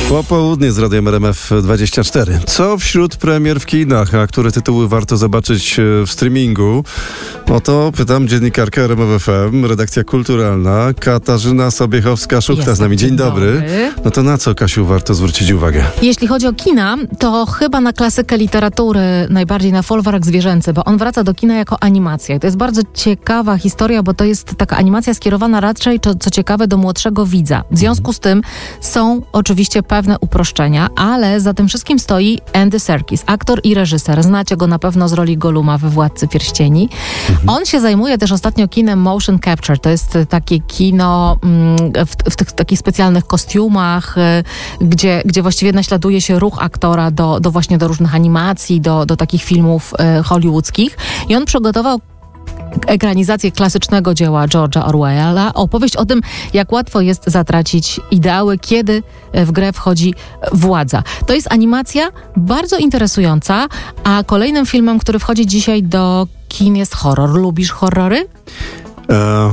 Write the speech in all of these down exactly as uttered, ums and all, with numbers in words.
Popołudnie z Radiem R M F dwadzieścia cztery. Co wśród premier w kinach, a które tytuły warto zobaczyć w streamingu? O to pytam dziennikarkę R M F F M, redakcja kulturalna, Katarzyna Sobiechowska-Szukta z nami. Dzień, Dzień dobry. dobry. No to na co, Kasiu, warto zwrócić uwagę? Jeśli chodzi o kina, to chyba na klasykę literatury, najbardziej na folwark zwierzęcy, bo on wraca do kina jako animacja. I to jest bardzo ciekawa historia, bo to jest taka animacja skierowana raczej, co, co ciekawe, do młodszego widza. W związku z tym są oczywiście pewne uproszczenia, ale za tym wszystkim stoi Andy Serkis, aktor i reżyser. Znacie go na pewno z roli Goluma we Władcy Pierścieni. Mhm. On się zajmuje też ostatnio kinem motion capture. To jest takie kino mm, w, w tych takich specjalnych kostiumach, y, gdzie, gdzie właściwie naśladuje się ruch aktora do, do właśnie do różnych animacji, do, do takich filmów y, hollywoodzkich. I on przygotował ekranizację klasycznego dzieła George'a Orwella, opowieść o tym, jak łatwo jest zatracić ideały, kiedy w grę wchodzi władza. To jest animacja bardzo interesująca, a kolejnym filmem, który wchodzi dzisiaj do kin, jest horror. Lubisz horrory? E-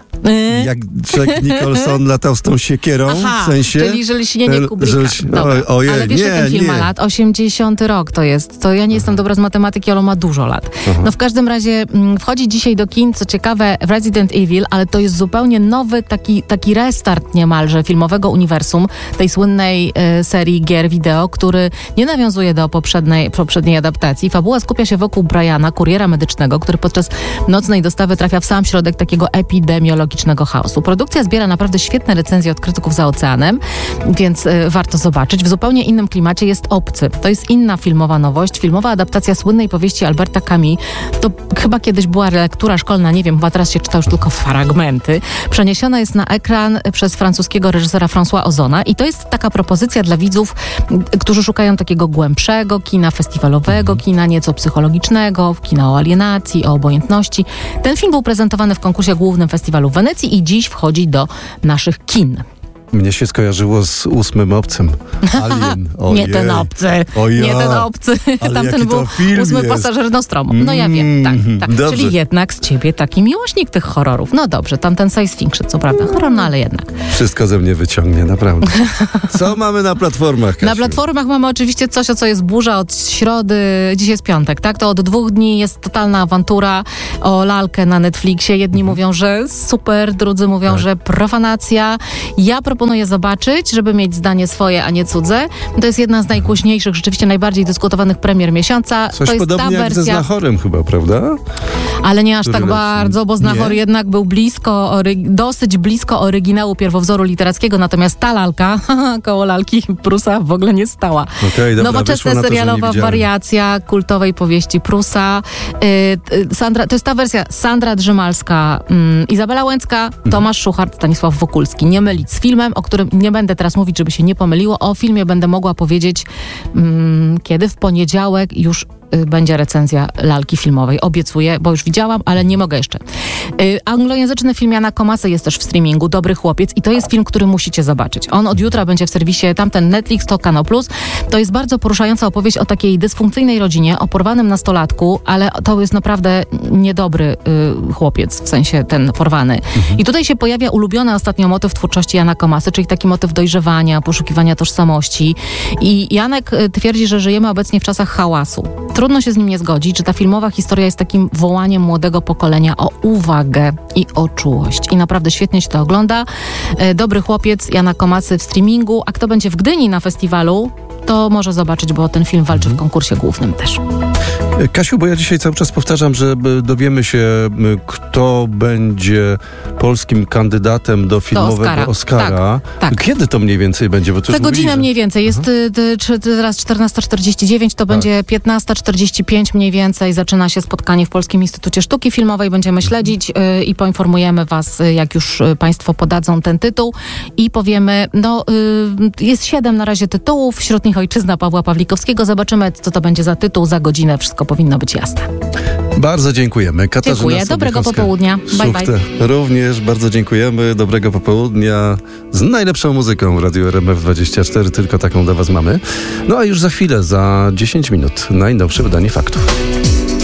Jak Jack Nicholson latał z tą siekierą, Aha, w sensie... czyli że lśnienie Kubricka. Że, oj, ojej, ale wiesz, nie, że ten film nie. ma lat? osiemdziesiąty rok to jest. To ja nie jestem dobra z matematyki, ale on ma dużo lat. Aha. No w każdym razie m, wchodzi dzisiaj do kin, co ciekawe, Resident Evil, ale to jest zupełnie nowy taki, taki restart niemalże filmowego uniwersum, tej słynnej e, serii gier wideo, który nie nawiązuje do poprzedniej, poprzedniej adaptacji. Fabuła skupia się wokół Briana, kuriera medycznego, który podczas nocnej dostawy trafia w sam środek takiego epidemiologicznego chaosu. Produkcja zbiera naprawdę świetne recenzje od krytyków za oceanem, więc y, warto zobaczyć. W zupełnie innym klimacie jest Obcy. To jest inna filmowa nowość, filmowa adaptacja słynnej powieści Alberta Camus. To chyba kiedyś była lektura szkolna, nie wiem, chyba teraz się czyta już tylko fragmenty. Przeniesiona jest na ekran przez francuskiego reżysera François Ozona i to jest taka propozycja dla widzów, którzy szukają takiego głębszego kina, festiwalowego kina, nieco psychologicznego, kina o alienacji, o obojętności. Ten film był prezentowany w konkursie głównym festiwalu w Wenecji i dziś wchodzi do naszych kin. Mnie się skojarzyło z ósmym Obcym. Alien. Nie ten obcy. Ojej. Nie ten obcy. Tamten był ósmy pasażer Nostromo. No ja wiem, tak. tak. Dobrze. Czyli jednak z ciebie taki miłośnik tych horrorów. No dobrze, tamten science fiction, co prawda horror, no ale jednak. Wszystko ze mnie wyciągnie, naprawdę. Co mamy na platformach, Kasiu? Na platformach mamy oczywiście coś, o co jest burza od środy. Dziś jest piątek, tak? To od dwóch dni jest totalna awantura o lalkę na Netflixie. Jedni mhm. mówią, że super, drudzy mówią, tak. że profanacja. Ja proponuję zobaczyć, żeby mieć zdanie swoje, a nie cudze. To jest jedna z najgłośniejszych, rzeczywiście najbardziej dyskutowanych premier miesiąca. Coś to jest podobnie ta jak wersja, ze Znachorem chyba, prawda? Ale nie aż Który tak lepszy? bardzo, bo Znachor nie? jednak był blisko, ory- dosyć blisko oryginału pierwowzoru literackiego, natomiast ta lalka, koło lalki Prusa w ogóle nie stała. Okay, dobra, Nowoczesna na to, serialowa wariacja kultowej powieści Prusa. Yy, yy, Sandra, to jest ta wersja Sandra Drzymalska, yy, Izabela Łęcka, mhm. Tomasz Szuchart, Stanisław Wokulski. Nie mylić z filmem, o którym nie będę teraz mówić, żeby się nie pomyliło. O filmie będę mogła powiedzieć, mm, kiedy w poniedziałek już y, będzie recenzja lalki filmowej. Obiecuję, bo już widziałam, ale nie mogę jeszcze. Y, anglojęzyczny film Jana Komasy jest też w streamingu, Dobry chłopiec, i to jest film, który musicie zobaczyć. On od jutra będzie w serwisie, tamten Netflix, to Kanał Plus. To jest bardzo poruszająca opowieść o takiej dysfunkcyjnej rodzinie, o porwanym nastolatku, ale to jest naprawdę niedobry y, chłopiec, w sensie ten porwany. Mhm. I tutaj się pojawia ulubiony ostatnio motyw twórczości Jana Komasy, czyli taki motyw dojrzewania, poszukiwania tożsamości. I Janek twierdzi, że żyjemy obecnie w czasach hałasu. Trudno się z nim nie zgodzić, że ta filmowa historia jest takim wołaniem młodego pokolenia o uwagę i o czułość. I naprawdę świetnie się to ogląda. Dobry chłopiec Jana Komasy w streamingu, a kto będzie w Gdyni na festiwalu, to może zobaczyć, bo ten film walczy w konkursie głównym też. Kasiu, bo ja dzisiaj cały czas powtarzam, że dowiemy się, kto będzie polskim kandydatem do filmowego Oscara. Oscara. Tak, tak. Kiedy to mniej więcej będzie? Bo to Za godzinę mówili, że... mniej więcej. Jest y, y, czy, teraz czternasta czterdzieści dziewięć, to tak. będzie piętnasta czterdzieści pięć mniej więcej. Zaczyna się spotkanie w Polskim Instytucie Sztuki Filmowej. Będziemy śledzić y, i poinformujemy was, y, jak już y, państwo podadzą ten tytuł i powiemy, no y, jest siedem na razie tytułów, wśród nich Ojczyzna Pawła Pawlikowskiego. Zobaczymy, co to będzie za tytuł. Za godzinę wszystko powinno być jasne. Bardzo dziękujemy. Katarzyna Dziękuję. Dobrego popołudnia. Bye, bye. Również bardzo dziękujemy. Dobrego popołudnia z najlepszą muzyką w Radiu R M F dwadzieścia cztery. Tylko taką dla was mamy. No a już za chwilę, za dziesięć minut, najnowsze wydanie faktów.